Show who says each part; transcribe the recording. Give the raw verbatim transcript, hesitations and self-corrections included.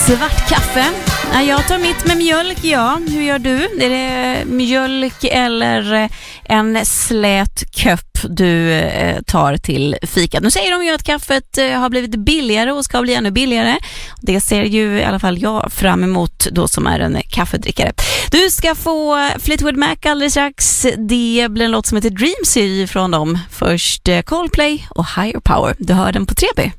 Speaker 1: Svart kaffe. Ja, jag tar mitt med mjölk, ja. Hur gör du? Är det mjölk eller en slät köpp du tar till fika? Nu säger de ju att kaffet har blivit billigare och ska bli ännu billigare. Det ser ju i alla fall jag fram emot då som är en kaffedrickare. Du ska få Fleetwood Mac alldeles strax. Det blir en låt som heter Dreamsy från dem. Först Coldplay och Higher Power. Du hör den på tre B.